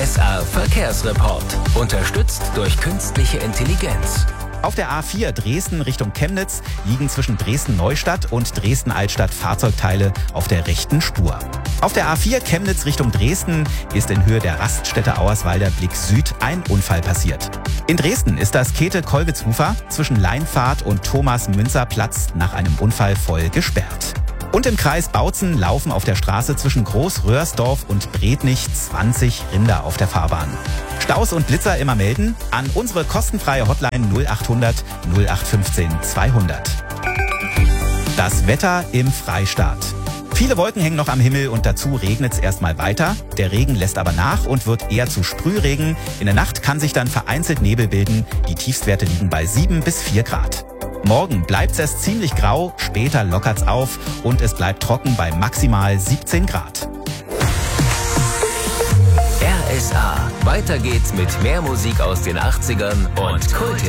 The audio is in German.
RSA Verkehrsreport. Unterstützt durch künstliche Intelligenz. Auf der A4 Dresden Richtung Chemnitz liegen zwischen Dresden-Neustadt und Dresden-Altstadt Fahrzeugteile auf der rechten Spur. Auf der A4 Chemnitz Richtung Dresden ist in Höhe der Raststätte Auerswalder Blick Süd ein Unfall passiert. In Dresden ist das Käthe-Kollwitz-Ufer zwischen Leinpfad und Thomas-Münzer-Platz nach einem Unfall voll gesperrt. Und im Kreis Bautzen laufen auf der Straße zwischen Groß-Röhrsdorf und Brednich 20 Rinder auf der Fahrbahn. Staus und Blitzer immer melden an unsere kostenfreie Hotline 0800 0815 200. Das Wetter im Freistaat. Viele Wolken hängen noch am Himmel und dazu regnet es erstmal weiter. Der Regen lässt aber nach und wird eher zu Sprühregen. In der Nacht kann sich dann vereinzelt Nebel bilden. Die Tiefstwerte liegen bei 7 bis 4 Grad. Morgen bleibt es erst ziemlich grau, später lockert's auf und es bleibt trocken bei maximal 17 Grad. RSA. Weiter geht's mit mehr Musik aus den 80ern und Kulthits.